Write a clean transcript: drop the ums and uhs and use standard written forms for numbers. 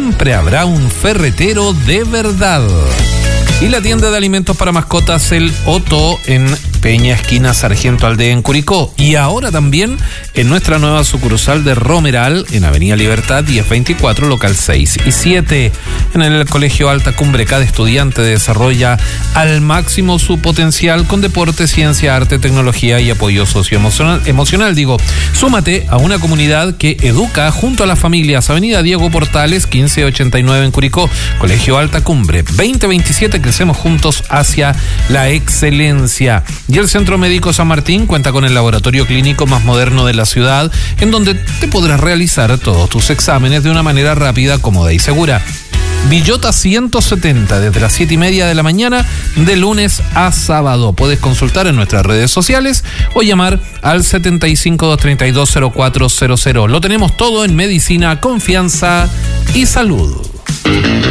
siempre habrá un ferretero de verdad. Y la tienda de alimentos para mascotas El Otto en Peña, esquina Sargento Aldea en Curicó. Y ahora también en nuestra nueva sucursal de Romeral, en Avenida Libertad 1024, local 6 y 7. En el Colegio Alta Cumbre, cada estudiante desarrolla al máximo su potencial con deporte, ciencia, arte, tecnología y apoyo socioemocional. Súmate a una comunidad que educa junto a las familias. Avenida Diego Portales 1589 en Curicó. Colegio Alta Cumbre 2027, crecemos juntos hacia la excelencia. Y el Centro Médico San Martín cuenta con el laboratorio clínico más moderno de la ciudad, en donde te podrás realizar todos tus exámenes de una manera rápida, cómoda y segura. Villota 170, desde las 7:30 de la mañana, de lunes a sábado. Puedes consultar en nuestras redes sociales o llamar al 75-232-0400. Lo tenemos todo en medicina, confianza y salud.